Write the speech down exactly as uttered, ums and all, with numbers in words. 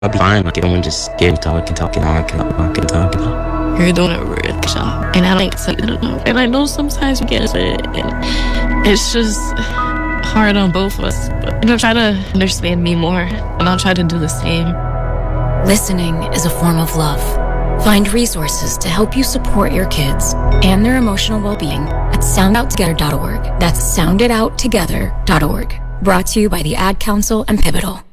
I'll be fine. Like, everyone just getting talking, talking, talking, talking, talking. You're doing a really good job. And I like to, and I know sometimes we get it, and it's just hard on both of us. But you'll try to understand me more, and I'll try to do the same. Listening is a form of love. Find resources to help you support your kids and their emotional well-being at sound out together dot org. That's sound it out together dot org. Brought to you by the Ad Council and Pivotal.